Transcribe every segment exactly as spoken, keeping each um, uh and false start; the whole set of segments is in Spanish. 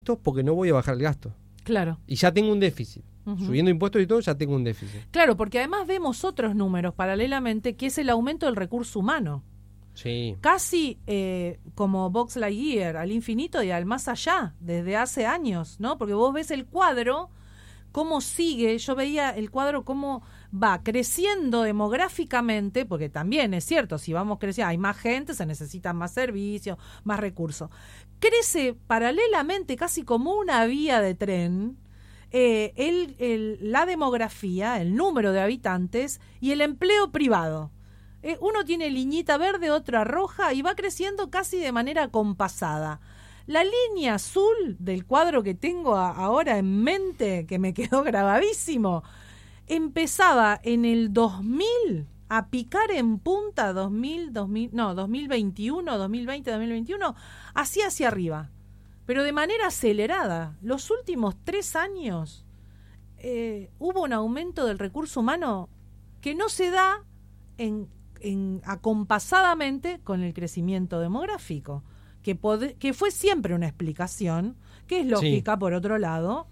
porque no voy a bajar el gasto. Claro. Y ya tengo un déficit. Uh-huh. Subiendo impuestos y todo, ya tengo un déficit. Claro, porque además vemos otros números paralelamente, que es el aumento del recurso humano. Sí. Casi eh, como Buzz Lightyear, al infinito y al más allá, desde hace años, ¿no? Porque vos ves el cuadro, cómo sigue, yo veía el cuadro cómo va creciendo demográficamente, porque también es cierto, si vamos creciendo, hay más gente, se necesitan más servicios, más recursos. Crece paralelamente, casi como una vía de tren, eh, el, el, la demografía, el número de habitantes y el empleo privado. Eh, uno tiene liñita verde, otra roja, y va creciendo casi de manera compasada. La línea azul del cuadro que tengo a, ahora en mente, que me quedó grabadísimo, empezaba en el dos mil a picar en punta, dos mil, dos mil, no, dos mil veintiuno, dos mil veinte, dos mil veintiuno, así hacia arriba, pero de manera acelerada. Los últimos tres años eh, hubo un aumento del recurso humano que no se da en, en acompasadamente con el crecimiento demográfico. Que, pod- que fue siempre una explicación, que es lógica, sí. Por otro lado,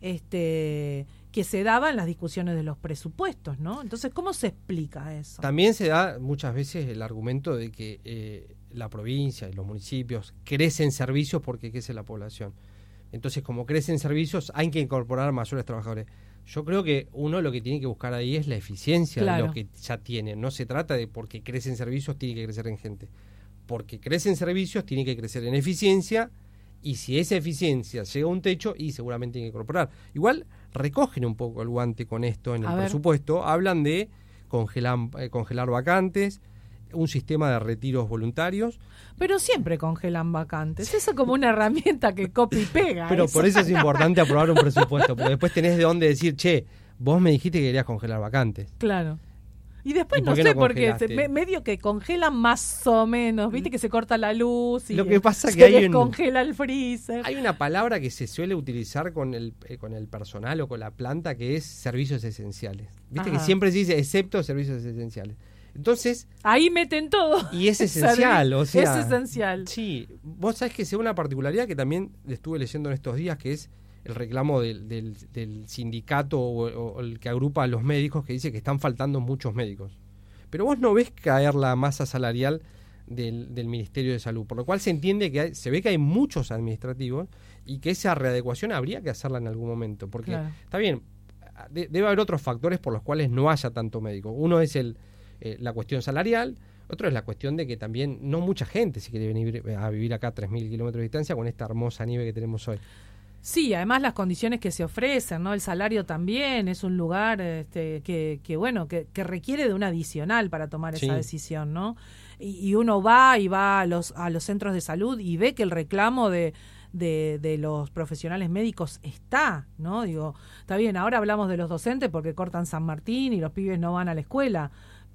este, que se daba en las discusiones de los presupuestos, ¿no? Entonces, ¿cómo se explica eso? También se da muchas veces el argumento de que eh, la provincia y los municipios crecen servicios porque crece la población. Entonces, como crecen servicios, hay que incorporar mayores trabajadores. Yo creo que uno lo que tiene que buscar ahí es la eficiencia, claro, de lo que ya tiene. No se trata de porque crecen servicios, tiene que crecer en gente. Porque crecen servicios, tiene que crecer en eficiencia, y si esa eficiencia llega a un techo, y seguramente tiene que incorporar. Igual recogen un poco el guante con esto en el a presupuesto, ver. Hablan de congelar, eh, congelar vacantes, un sistema de retiros voluntarios. Pero siempre congelan vacantes, eso como una herramienta que copia y pega. Pero eso. Por eso es importante aprobar un presupuesto, porque después tenés de dónde decir, che, vos me dijiste que querías congelar vacantes. Claro. Y después ¿Y por no qué sé no por qué, se, me, medio que congelan más o menos, viste que se corta la luz y lo que pasa se que hay descongela un, el freezer. Hay una palabra que se suele utilizar con el eh, con el personal o con la planta, que es servicios esenciales. Viste Ajá. que siempre se dice excepto servicios esenciales. Entonces ahí meten todo. Y es esencial, o sea, es esencial. Sí, vos sabés que sea una particularidad que también estuve leyendo en estos días, que es el reclamo del, del, del sindicato o, o el que agrupa a los médicos, que dice que están faltando muchos médicos. Pero vos no ves caer la masa salarial del, del Ministerio de Salud, por lo cual se entiende que hay, se ve que hay muchos administrativos y que esa readecuación habría que hacerla en algún momento, porque claro. Está bien, de, debe haber otros factores por los cuales no haya tanto médico. Uno es el eh, la cuestión salarial, otro es la cuestión de que también no mucha gente se quiere venir a vivir acá a tres mil kilómetros de distancia con esta hermosa nieve que tenemos hoy. Sí, además las condiciones que se ofrecen, ¿no? El salario también es un lugar este, que, que bueno, que, que requiere de un adicional para tomar sí. esa decisión, ¿no? Y, y uno va y va a los a los centros de salud y ve que el reclamo de, de, de los profesionales médicos está, ¿no? Digo, está bien, ahora hablamos de los docentes porque cortan San Martín y los pibes no van a la escuela,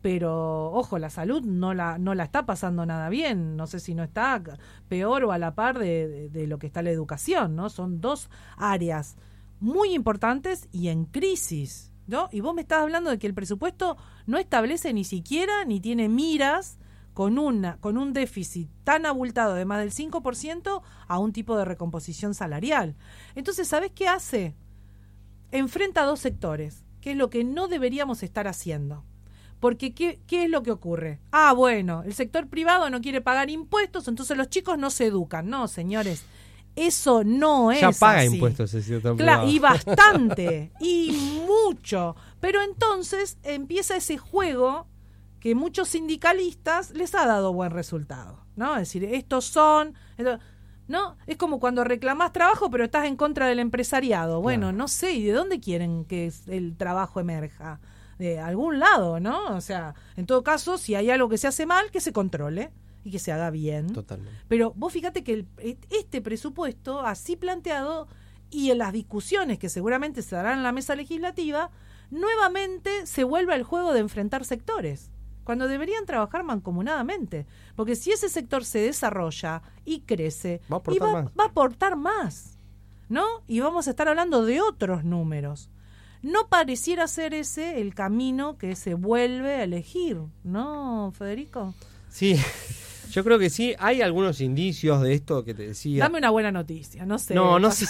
pero ojo, la salud no la no la está pasando nada bien, no sé si no está peor o a la par de, de, de lo que está la educación, ¿no? Son dos áreas muy importantes y en crisis, ¿no? Y vos me estás hablando de que el presupuesto no establece ni siquiera ni tiene miras con una con un déficit tan abultado de más del cinco por ciento a un tipo de recomposición salarial. Entonces, ¿sabés qué hace? Enfrenta a dos sectores, que es lo que no deberíamos estar haciendo. Porque ¿qué, ¿qué es lo que ocurre? Ah, bueno, el sector privado no quiere pagar impuestos, entonces los chicos no se educan. No, señores, eso no es ya paga así. Impuestos el sector claro, privado. Y bastante, y mucho. Pero entonces empieza ese juego que muchos sindicalistas les ha dado buen resultado, ¿no? Es decir, estos son... Estos, ¿no? Es como cuando reclamás trabajo, pero estás en contra del empresariado. Bueno, claro. No sé, ¿y de dónde quieren que el trabajo emerja? De algún lado, ¿no? O sea, en todo caso, si hay algo que se hace mal, que se controle y que se haga bien. Totalmente. Pero vos fíjate que el, este presupuesto, así planteado, y en las discusiones que seguramente se darán en la mesa legislativa, nuevamente se vuelve al juego de enfrentar sectores, cuando deberían trabajar mancomunadamente. Porque si ese sector se desarrolla y crece, va a aportar, y va, más. va a aportar más, ¿no? Y vamos a estar hablando de otros números. No pareciera ser ese el camino que se vuelve a elegir, ¿no, Federico? Sí, Yo creo que sí, hay algunos indicios de esto que te decía. Dame una buena noticia, no sé. No, no sé